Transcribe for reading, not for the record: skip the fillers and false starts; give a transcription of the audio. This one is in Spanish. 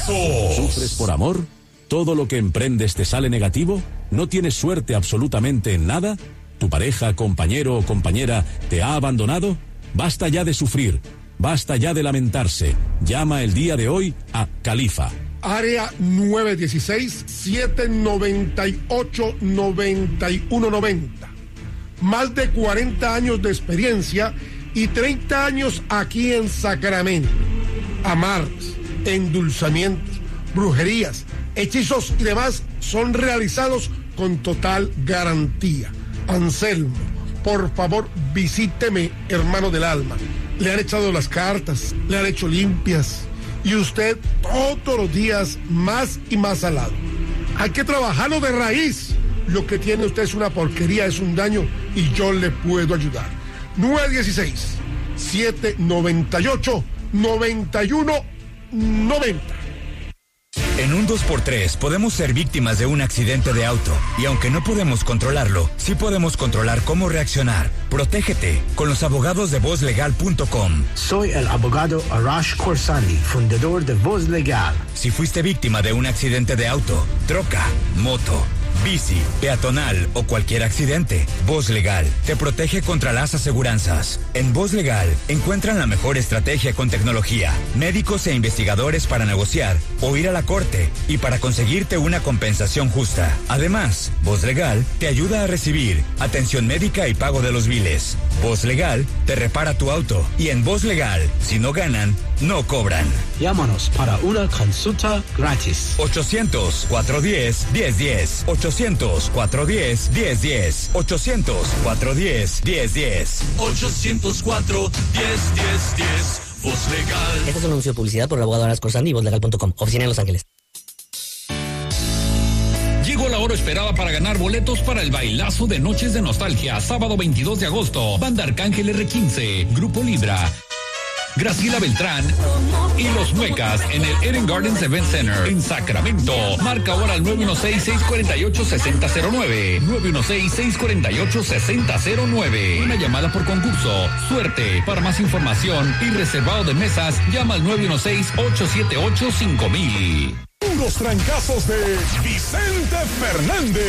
trancazos. ¿Sufres por amor? ¿Todo lo que emprendes te sale negativo? ¿No tienes suerte absolutamente en nada? ¿Tu pareja, compañero o compañera te ha abandonado? Basta ya de sufrir, basta ya de lamentarse. Llama el día de hoy a Califa. Área 916-798-9190. Más de 40 años de experiencia y 30 años aquí en Sacramento. Amarres, endulzamientos, brujerías, hechizos y demás son realizados con total garantía. Anselmo, por favor, visíteme, hermano del alma. Le han echado las cartas, le han hecho limpias y usted todos los días más y más salado. Hay que trabajarlo de raíz. Lo que tiene usted es una porquería, es un daño y yo le puedo ayudar. 916-798-9190. En un 2x3 podemos ser víctimas de un accidente de auto y aunque no podemos controlarlo, sí podemos controlar cómo reaccionar. Protégete con los abogados de VozLegal.com. Soy el abogado Arash Khorsandi, fundador de Voz Legal. Si fuiste víctima de un accidente de auto, troca, moto, bici, peatonal o cualquier accidente, Voz Legal te protege contra las aseguranzas. En Voz Legal encuentran la mejor estrategia con tecnología, médicos e investigadores para negociar o ir a la corte y para conseguirte una compensación justa. Además, Voz Legal te ayuda a recibir atención médica y pago de los biles. Voz Legal te repara tu auto y en Voz Legal, si no ganan, no cobran. Llámanos para una consulta gratis. 800-410-1010. 800-410-1010. 800-410-1010. 804-101010. Voz Legal. Este es un anuncio de publicidad por el abogado Arash Khorsandi y VozLegal.com. Oficina en Los Ángeles. Llegó la hora esperada para ganar boletos para el bailazo de Noches de Nostalgia, sábado 22 de agosto. Banda Arcángel R15, Grupo Libra, Graciela Beltrán y Los Muecas en el Eden Gardens Event Center en Sacramento. Marca ahora al 916-648-6009. 916-648-6009. Una llamada por concurso. Suerte. Para más información y reservado de mesas, llama al 916-878-5000. Unos trancazos de Vicente Fernández.